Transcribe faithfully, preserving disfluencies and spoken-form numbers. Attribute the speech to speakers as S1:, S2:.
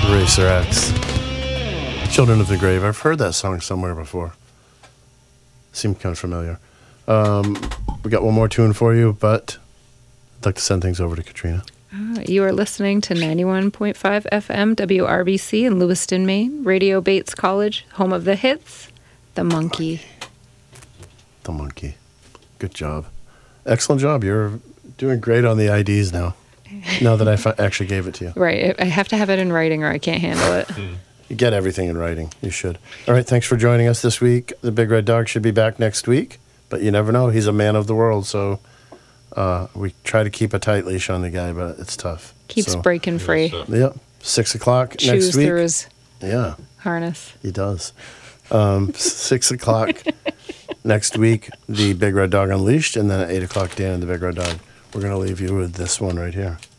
S1: Racer X. Children of the Grave. I've heard that song somewhere before. Seemed kind of familiar. Um, we got one more tune for you, but I'd like to send things over to Katrina.
S2: Uh, you are listening to ninety-one point five F M W R B C in Lewiston, Maine. Radio Bates College, home of the hits, The Monkey.
S1: The Monkey. Good job. Excellent job. You're doing great on the I Ds now. Now that I fi- actually gave it to you.
S2: Right. I have to have it in writing or I can't handle it.
S1: You get everything in writing. You should. All right. Thanks for joining us this week. The Big Red Dog should be back next week, but you never know. He's a man of the world, so uh, we try to keep a tight leash on the guy, but it's tough.
S2: Keeps
S1: so,
S2: breaking free.
S1: Yep. Six o'clock
S2: Chews
S1: next week.
S2: through his
S1: yeah.
S2: harness.
S1: He does. Um, six o'clock next week, the Big Red Dog Unleashed, and then at eight o'clock, Dan and the Big Red Dog. We're going to leave you with this one right here.